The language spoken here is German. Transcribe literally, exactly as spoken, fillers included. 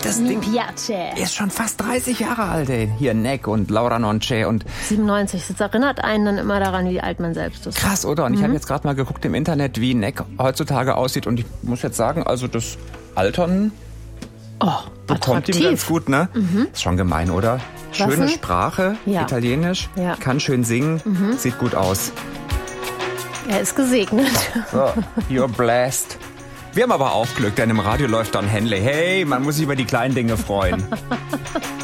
das Mi Ding piace. ist schon fast dreißig Jahre alt, ey. Hier Neck und Laura Nonce und siebenundneunzig. Das erinnert einen dann immer daran, wie alt man selbst ist. krass, oder? Und ich habe jetzt gerade mal geguckt im Internet, wie Neck heutzutage aussieht und ich muss jetzt sagen, also das Altern Oh, bekommt ihm ganz gut, ne? Mhm. Ist schon gemein, oder? Schöne denn? Sprache, Ja. Italienisch, Ja. kann schön singen, sieht gut aus. Er ist gesegnet. So, you're blessed. Wir haben aber auch Glück, denn im Radio läuft Don Henley. Hey, man muss sich über die kleinen Dinge freuen.